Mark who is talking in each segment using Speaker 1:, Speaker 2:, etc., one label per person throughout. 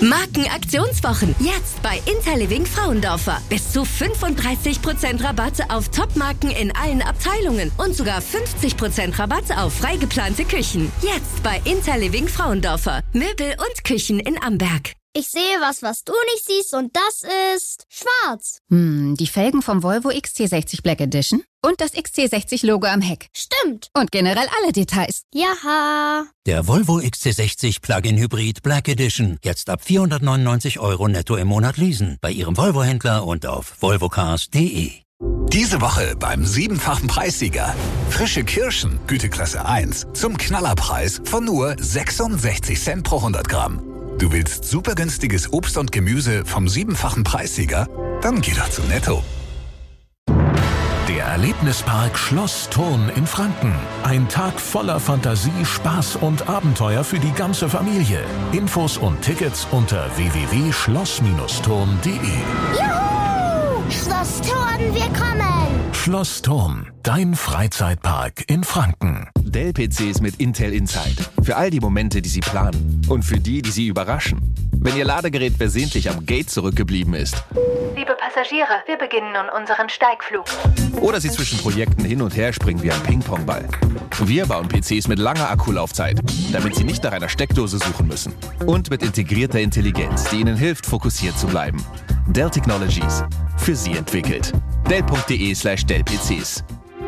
Speaker 1: Markenaktionswochen. Jetzt bei Interliving Frauendorfer. Bis zu 35% Rabatt auf Topmarken in allen Abteilungen und sogar 50% Rabatt auf frei geplante Küchen. Jetzt bei Interliving Frauendorfer. Möbel und Küchen in Amberg.
Speaker 2: Ich sehe was du nicht siehst, und das ist schwarz.
Speaker 3: Die Felgen vom Volvo XC60 Black Edition und das XC60-Logo am Heck.
Speaker 2: Stimmt.
Speaker 3: Und generell alle Details.
Speaker 2: Jaha.
Speaker 4: Der Volvo XC60 Plug-in Hybrid Black Edition. Jetzt ab 499 € netto im Monat leasen. Bei Ihrem Volvo-Händler und auf volvocars.de.
Speaker 5: Diese Woche beim 7-fachen Preissieger. Frische Kirschen, Güteklasse 1, zum Knallerpreis von nur 66 Cent pro 100 Gramm. Du willst super günstiges Obst und Gemüse vom 7-fachen Preissieger? Dann geh doch zu Netto.
Speaker 6: Der Erlebnispark Schloss Thurn in Franken. Ein Tag voller Fantasie, Spaß und Abenteuer für die ganze Familie. Infos und Tickets unter www.schloss-thurn.de.
Speaker 2: Juhu! Schloss Thurn, wir kommen!
Speaker 6: Schloss Thurn, dein Freizeitpark in Franken.
Speaker 7: Dell-PCs mit Intel Inside. Für all die Momente, die Sie planen. Und für die, die Sie überraschen. Wenn Ihr Ladegerät versehentlich am Gate zurückgeblieben ist.
Speaker 8: Liebe Passagiere, wir beginnen nun unseren Steigflug.
Speaker 7: Oder Sie zwischen Projekten hin und her springen wie ein Ping-Pong-Ball. Wir bauen PCs mit langer Akkulaufzeit, damit Sie nicht nach einer Steckdose suchen müssen. Und mit integrierter Intelligenz, die Ihnen hilft, fokussiert zu bleiben. Dell Technologies. Für Sie entwickelt. Dell.de/Dell-PCs.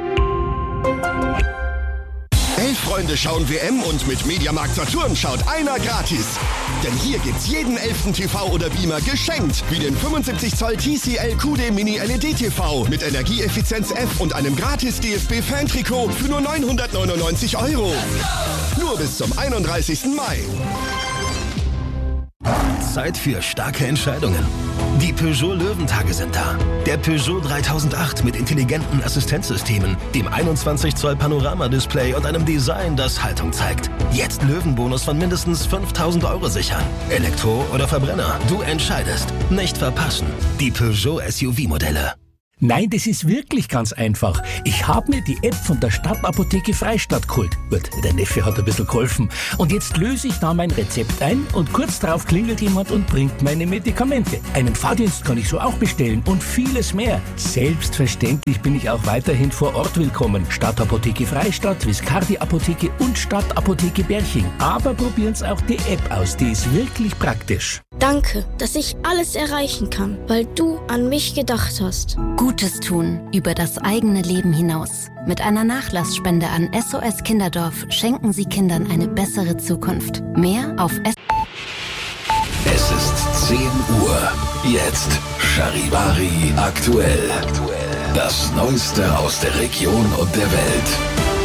Speaker 9: Elf-Freunde schauen WM und mit Mediamarkt Saturn schaut einer gratis. Denn hier gibt's jeden 11. TV oder Beamer geschenkt. Wie den 75 Zoll TCL QD Mini LED TV mit Energieeffizienz F und einem gratis DFB-Fan-Trikot für nur 999 €. Nur bis zum 31. Mai.
Speaker 10: Zeit für starke Entscheidungen. Die Peugeot Löwentage sind da. Der Peugeot 3008 mit intelligenten Assistenzsystemen, dem 21 Zoll Panorama-Display und einem Design, das Haltung zeigt. Jetzt Löwenbonus von mindestens 5.000 € sichern. Elektro oder Verbrenner, du entscheidest. Nicht verpassen. Die Peugeot SUV-Modelle.
Speaker 11: Nein, das ist wirklich ganz einfach. Ich habe mir die App von der Stadtapotheke Freistadt geholt. Gut, der Neffe hat ein bisschen geholfen. Und jetzt löse ich da mein Rezept ein und kurz darauf klingelt jemand und bringt meine Medikamente. Einen Fahrdienst kann ich so auch bestellen und vieles mehr. Selbstverständlich bin ich auch weiterhin vor Ort willkommen. Stadtapotheke Freistadt, Viscardi Apotheke und Stadtapotheke Berching. Aber probieren Sie auch die App aus, die ist wirklich praktisch.
Speaker 2: Danke, dass ich alles erreichen kann, weil du an mich gedacht hast.
Speaker 3: Gutes tun über das eigene Leben hinaus. Mit einer Nachlassspende an SOS Kinderdorf schenken Sie Kindern eine bessere Zukunft. Mehr auf
Speaker 6: Es ist 10 Uhr. Jetzt Charivari aktuell. Das Neueste aus der Region und der Welt.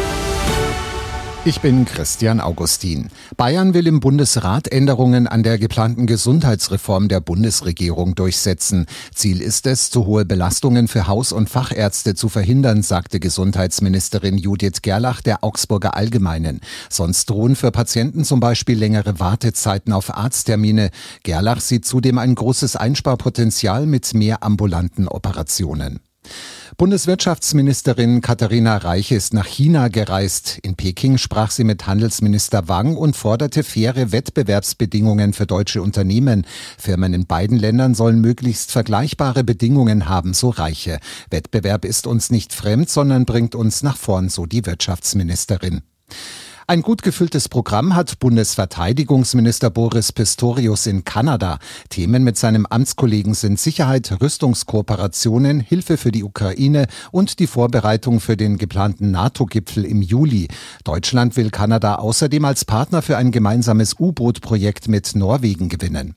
Speaker 12: Ich bin Christian Augustin. Bayern will im Bundesrat Änderungen an der geplanten Gesundheitsreform der Bundesregierung durchsetzen. Ziel ist es, zu hohe Belastungen für Haus- und Fachärzte zu verhindern, sagte Gesundheitsministerin Judith Gerlach der Augsburger Allgemeinen. Sonst drohen für Patienten zum Beispiel längere Wartezeiten auf Arzttermine. Gerlach sieht zudem ein großes Einsparpotenzial mit mehr ambulanten Operationen. Bundeswirtschaftsministerin Katharina Reich ist nach China gereist. In Peking sprach sie mit Handelsminister Wang und forderte faire Wettbewerbsbedingungen für deutsche Unternehmen. Firmen in beiden Ländern sollen möglichst vergleichbare Bedingungen haben, so Reiche. Wettbewerb ist uns nicht fremd, sondern bringt uns nach vorn, so die Wirtschaftsministerin. Ein gut gefülltes Programm hat Bundesverteidigungsminister Boris Pistorius in Kanada. Themen mit seinem Amtskollegen sind Sicherheit, Rüstungskooperationen, Hilfe für die Ukraine und die Vorbereitung für den geplanten NATO-Gipfel im Juli. Deutschland will Kanada außerdem als Partner für ein gemeinsames U-Boot-Projekt mit Norwegen gewinnen.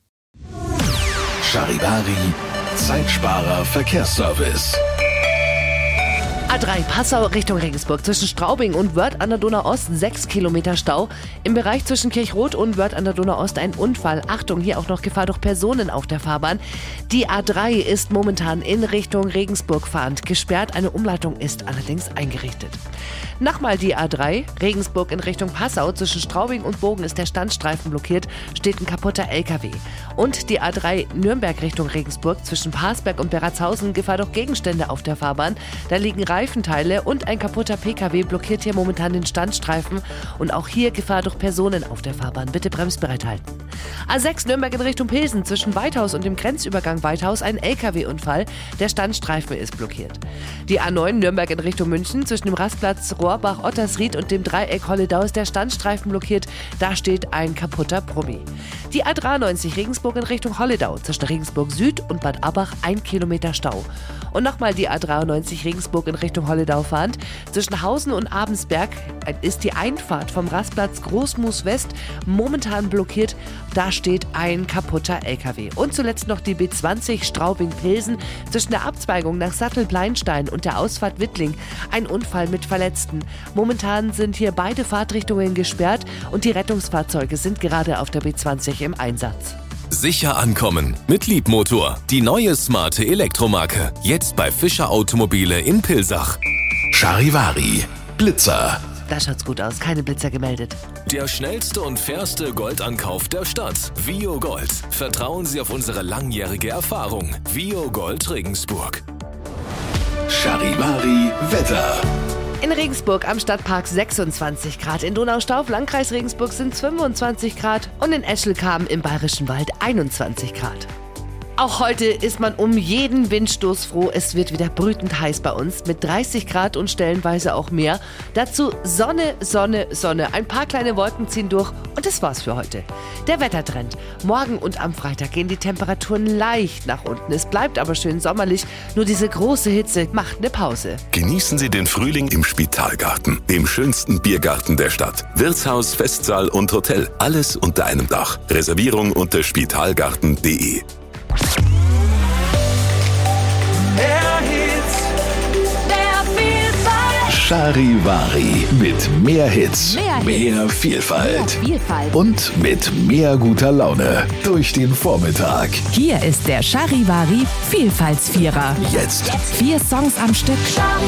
Speaker 6: Charivari, Zeitsparer Verkehrsservice.
Speaker 13: A3 Passau Richtung Regensburg zwischen Straubing und Wörth an der Donau-Ost 6 Kilometer Stau. Im Bereich zwischen Kirchroth und Wörth an der Donau-Ost ein Unfall. Achtung, hier auch noch Gefahr durch Personen auf der Fahrbahn. Die A3 ist momentan in Richtung Regensburg fahrend gesperrt. Eine Umleitung ist allerdings eingerichtet. Nochmal die A3, Regensburg in Richtung Passau. Zwischen Straubing und Bogen ist der Standstreifen blockiert, steht ein kaputter LKW. Und die A3 Nürnberg Richtung Regensburg zwischen Parsberg und Beratshausen, Gefahr durch Gegenstände auf der Fahrbahn. Da liegen Reifenteile und ein kaputter PKW blockiert hier momentan den Standstreifen. Und auch hier Gefahr durch Personen auf der Fahrbahn. Bitte bremsbereit halten. A6 Nürnberg in Richtung Pilsen zwischen Weithaus und dem Grenzübergang Weithaus ein LKW-Unfall. Der Standstreifen ist blockiert. Die A9 Nürnberg in Richtung München zwischen dem Rastplatz Rohrbach-Ottersried und dem Dreieck Holledau ist der Standstreifen blockiert. Da steht ein kaputter Brummi. Die A93 Regensburg in Richtung Holledau zwischen Regensburg Süd und Bad Abbach 1 Kilometer Stau. Und nochmal die A93 Regensburg in Richtung Holledau fahrend. Zwischen Hausen und Abensberg ist die Einfahrt vom Rastplatz Großmoos West momentan blockiert. Da steht ein kaputter LKW. Und zuletzt noch die B20 Straubing-Pilsen zwischen der Abzweigung nach Sattel-Pleinstein und der Ausfahrt Wittling. Ein Unfall mit Verletzten. Momentan sind hier beide Fahrtrichtungen gesperrt und die Rettungsfahrzeuge sind gerade auf der B20 im Einsatz.
Speaker 14: Sicher ankommen mit Liebmotor. Die neue smarte Elektromarke. Jetzt bei Fischer Automobile in Pilsach.
Speaker 10: Charivari. Blitzer.
Speaker 13: Da schaut's gut aus, keine Blitzer gemeldet.
Speaker 14: Der schnellste und fairste Goldankauf der Stadt. Vio Gold. Vertrauen Sie auf unsere langjährige Erfahrung. Vio Gold Regensburg.
Speaker 10: Charivari Wetter.
Speaker 13: In Regensburg am Stadtpark 26 Grad, in Donaustauf, Landkreis Regensburg sind es 25 Grad und in Eschelkam im Bayerischen Wald 21 Grad. Auch heute ist man um jeden Windstoß froh. Es wird wieder brütend heiß bei uns mit 30 Grad und stellenweise auch mehr. Dazu Sonne, Sonne, Sonne. Ein paar kleine Wolken ziehen durch und das war's für heute. Der Wettertrend. Morgen und am Freitag gehen die Temperaturen leicht nach unten. Es bleibt aber schön sommerlich. Nur diese große Hitze macht eine Pause.
Speaker 15: Genießen Sie den Frühling im Spitalgarten, dem schönsten Biergarten der Stadt. Wirtshaus, Festsaal und Hotel. Alles unter einem Dach. Reservierung unter spitalgarten.de.
Speaker 10: Charivari mit mehr Hits, mehr Vielfalt und mit mehr guter Laune durch den Vormittag.
Speaker 16: Hier ist der Charivari Vielfaltsvierer.
Speaker 10: Jetzt
Speaker 16: 4 Songs am Stück.